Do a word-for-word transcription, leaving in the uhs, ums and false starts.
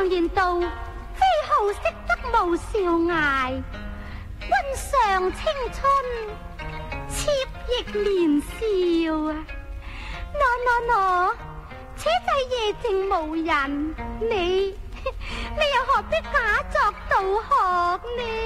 常言道，非好色則無少艾。君上青春，妾亦年少啊！喏喏喏，且在夜靜無人，你你又何必假作道學呢？